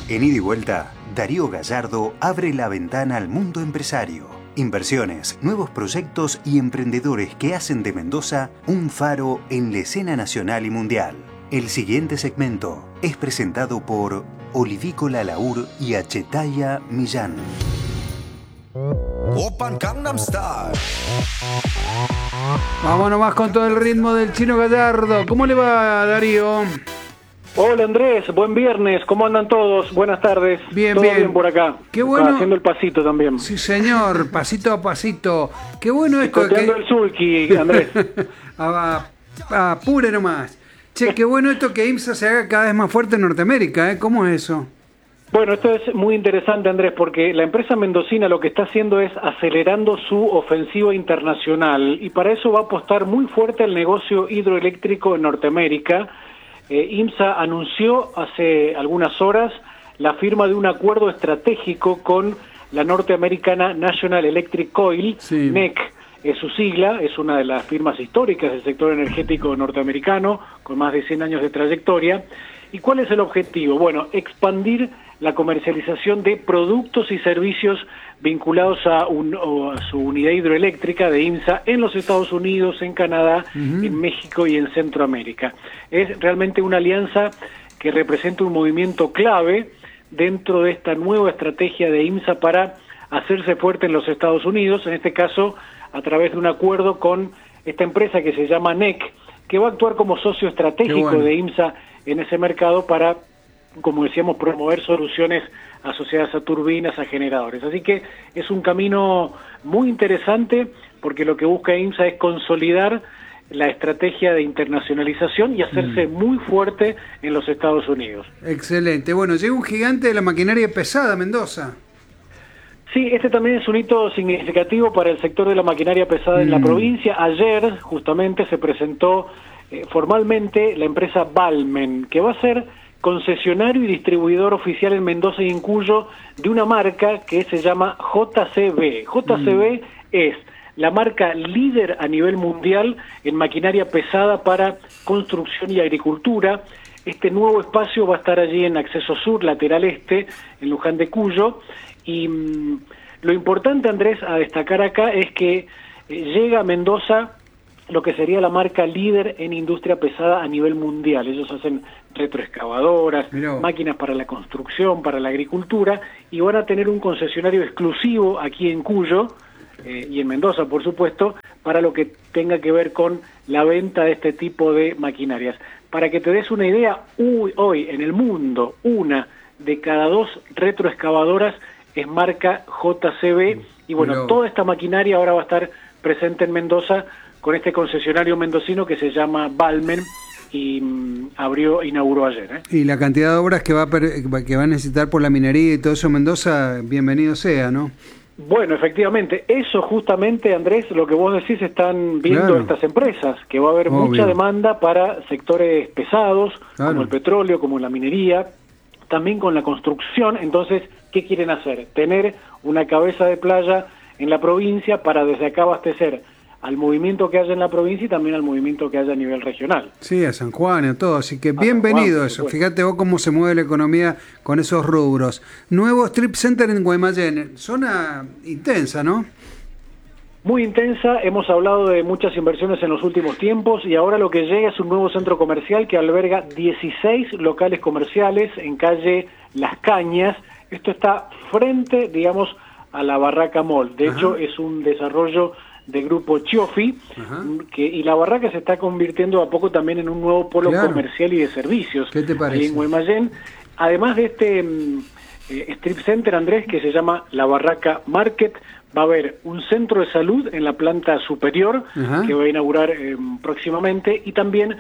En Ida y Vuelta, Darío Gallardo abre la ventana al mundo empresario. Inversiones, nuevos proyectos y emprendedores que hacen de Mendoza un faro en la escena nacional y mundial. El siguiente segmento es presentado por Olivícola Laur y Achetaya Millán. Open Gangnam Style. Vamos nomás con todo el ritmo del Chino Gallardo. ¿Cómo le va, Darío? Hola Andrés, buen viernes, ¿cómo andan todos? Buenas tardes. Bien, ¿Todo bien. bien por acá? Qué bueno. Haciendo el pasito también. Sí, señor, pasito a pasito. Qué bueno esto de Coteando que... el sulky, Andrés. Apure nomás. Che, qué bueno esto que IMSA se haga cada vez más fuerte en Norteamérica, ¿eh? ¿Cómo es eso? Bueno, esto es muy interesante, Andrés, porque la empresa mendocina lo que está haciendo es acelerando su ofensiva internacional y para eso va a apostar muy fuerte al negocio hidroeléctrico en Norteamérica. IMSA anunció hace algunas horas la firma de un acuerdo estratégico con la norteamericana National Electric Coil, Sí. NEC es su sigla, es una de las firmas históricas del sector energético norteamericano, con más de 100 años de trayectoria. ¿Y cuál es el objetivo? Bueno, expandir la comercialización de productos y servicios vinculados a su unidad hidroeléctrica de IMSA en los Estados Unidos, en Canadá, en México y en Centroamérica. Es realmente una alianza que representa un movimiento clave dentro de esta nueva estrategia de IMSA para hacerse fuerte en los Estados Unidos, en este caso a través de un acuerdo con esta empresa que se llama NEC, que va a actuar como socio estratégico de IMSA en ese mercado para, como decíamos, promover soluciones asociadas a turbinas, a generadores. Así que es un camino muy interesante porque lo que busca IMSA es consolidar la estrategia de internacionalización y hacerse muy fuerte en los Estados Unidos. Excelente. Bueno, llega un gigante de la maquinaria pesada a Mendoza. Sí, este también es un hito significativo para el sector de la maquinaria pesada en la provincia. Ayer, justamente, se presentó formalmente la empresa Valmen, que va a ser concesionario y distribuidor oficial en Mendoza y en Cuyo de una marca que se llama JCB. JCB es la marca líder a nivel mundial en maquinaria pesada para construcción y agricultura. Este nuevo espacio va a estar allí en acceso sur, lateral este, en Luján de Cuyo. Y lo importante, Andrés, a destacar acá es que llega a Mendoza lo que sería la marca líder en industria pesada a nivel mundial. Ellos hacen retroexcavadoras, máquinas para la construcción, para la agricultura, y van a tener un concesionario exclusivo aquí en Cuyo, y en Mendoza, por supuesto, para lo que tenga que ver con la venta de este tipo de maquinarias. Para que te des una idea, hoy en el mundo, una de cada 2 retroexcavadoras es marca JCB, y bueno, toda esta maquinaria ahora va a estar presente en Mendoza con este concesionario mendocino que se llama Valmen y inauguró ayer. Y la cantidad de obras que va a necesitar por la minería y todo eso, Mendoza, bienvenido sea, ¿no? Bueno, efectivamente, eso justamente, Andrés, lo que vos decís, están viendo estas empresas, que va a haber mucha demanda para sectores pesados, como el petróleo, como la minería, también con la construcción. Entonces, ¿qué quieren hacer? Tener una cabeza de playa en la provincia para desde acá abastecer al movimiento que haya en la provincia y también al movimiento que haya a nivel regional. Sí, a San Juan y a todo, así que bienvenido Juan, eso. Fíjate vos cómo se mueve la economía con esos rubros. Nuevo Strip Center en Guaymallén, zona intensa, ¿no? Muy intensa, hemos hablado de muchas inversiones en los últimos tiempos y ahora lo que llega es un nuevo centro comercial que alberga 16 locales comerciales en calle Las Cañas. Esto está frente, digamos, a la Barraca Mall. De hecho, es un desarrollo de Grupo Chiofi, y la Barraca se está convirtiendo a poco también en un nuevo polo comercial y de servicios. ¿Qué te parece? Ahí en Guaymallén. Además de este Strip Center, Andrés, que se llama la Barraca Market, va a haber un centro de salud en la planta superior que va a inaugurar próximamente, y también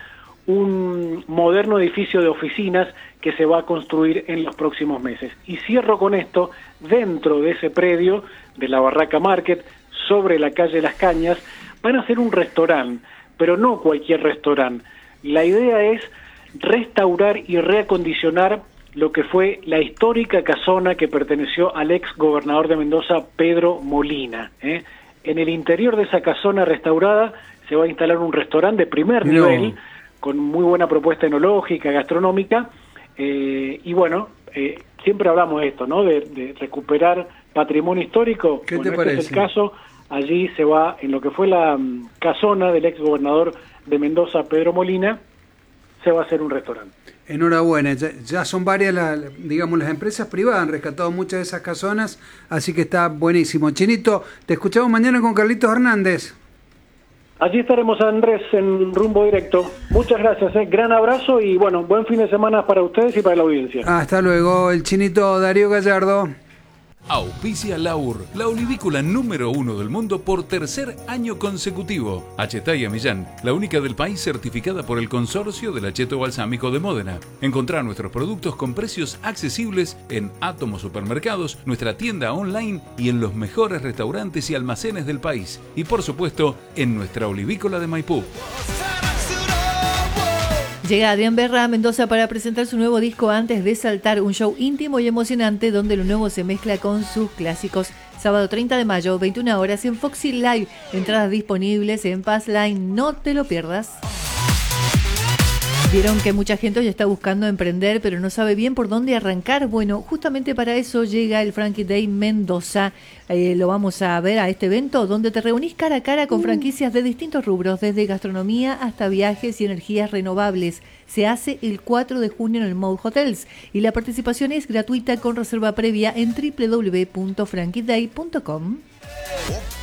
un moderno edificio de oficinas que se va a construir en los próximos meses. Y cierro con esto: dentro de ese predio de la Barraca Market, sobre la calle Las Cañas, van a hacer un restaurante, pero no cualquier restaurante. La idea es restaurar y reacondicionar lo que fue la histórica casona que perteneció al ex gobernador de Mendoza, Pedro Molina. En el interior de esa casona restaurada se va a instalar un restaurante de primer nivel, con muy buena propuesta enológica, gastronómica, y bueno, siempre hablamos de esto, ¿no? De recuperar patrimonio histórico. ¿Qué te este parece? es el caso. Allí se va, en lo que fue la casona del ex gobernador de Mendoza, Pedro Molina, se va a hacer un restaurante. Enhorabuena, ya son varias digamos, las empresas privadas han rescatado muchas de esas casonas, así que está buenísimo. Chinito, te escuchamos mañana con Carlitos Hernández. Allí estaremos, Andrés, en Rumbo Directo. Muchas gracias, gran abrazo y bueno, buen fin de semana para ustedes y para la audiencia. Hasta luego, el Chinito Darío Gallardo. Auspicia Laur, la olivícola número 1 del mundo por tercer año consecutivo. Achetaya Millán, la única del país certificada por el Consorcio del Acheto Balsámico de Módena. Encontrá nuestros productos con precios accesibles en Átomo Supermercados, nuestra tienda online y en los mejores restaurantes y almacenes del país. Y por supuesto, en nuestra olivícola de Maipú. Llega Adrián Berra a Mendoza para presentar su nuevo disco Antes de Saltar, un show íntimo y emocionante donde lo nuevo se mezcla con sus clásicos. Sábado 30 de mayo, 21 horas en Foxy Live. Entradas disponibles en Pass Line, no te lo pierdas. Vieron que mucha gente ya está buscando emprender, pero no sabe bien por dónde arrancar. Bueno, justamente para eso llega el Frankie Day Mendoza. Lo vamos a ver a este evento donde te reunís cara a cara con franquicias de distintos rubros, desde gastronomía hasta viajes y energías renovables. Se hace el 4 de junio en el Mode Hotels y la participación es gratuita con reserva previa en www.frankieday.com.